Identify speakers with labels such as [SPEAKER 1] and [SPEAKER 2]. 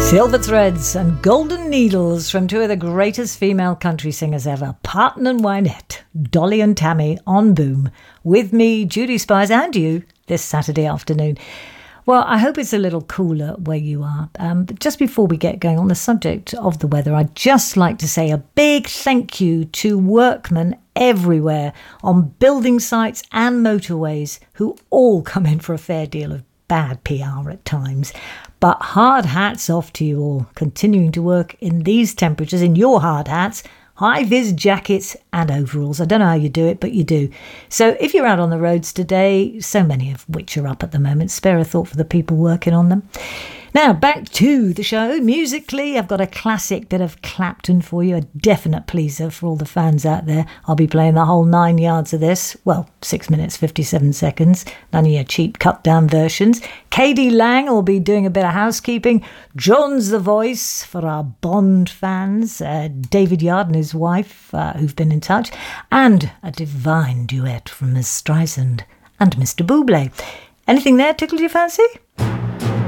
[SPEAKER 1] Silver threads and golden needles from two of the greatest female country singers ever, Parton and Wynette, Dolly and Tammy on Boom, with me, Judy Spies, and you this Saturday afternoon. Well, I hope it's a little cooler where you are. But just before we get going on the subject of the weather, I'd just like to say a big thank you to workmen everywhere on building sites and motorways who all come in for a fair deal of bad PR at times. But hard hats off to you all, continuing to work in these temperatures in your hard hats, high-vis jackets and overalls. I don't know how you do it, but you do. So if you're out on the roads today, so many of which are up at the moment, spare a thought for the people working on them. Now, back to the show. Musically, I've got a classic bit of Clapton for you, a definite pleaser for all the fans out there. I'll be playing the whole 9 yards of this. Well, 6 minutes, 57 seconds. None of your cheap cut-down versions. K.D. Lang will be doing a bit of housekeeping. John's the voice for our Bond fans. David Yard and his wife, who've been in touch. And a divine duet from Ms. Streisand and Mr. Bublé. Anything there tickled your fancy?